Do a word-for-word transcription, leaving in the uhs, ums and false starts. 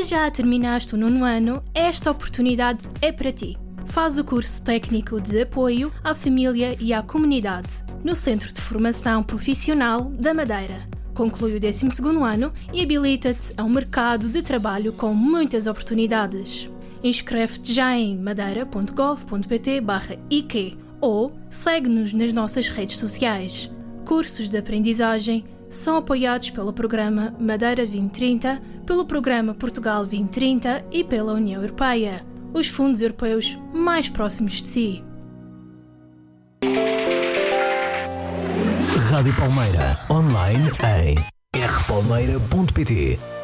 já terminaste o nono ano, esta oportunidade é para ti. Faz o curso técnico de apoio à família e à comunidade no Centro de Formação Profissional da Madeira. Conclui o décimo segundo ano e habilita-te a um mercado de trabalho com muitas oportunidades. Inscreve-te já em madeira ponto gov ponto pt barra I Q ou segue-nos nas nossas redes sociais. Cursos de aprendizagem são apoiados pelo Programa Madeira vinte trinta, pelo Programa Portugal vinte trinta e pela União Europeia, os fundos europeus mais próximos de si. Rádio Palmeira, online em r palmeira ponto pt.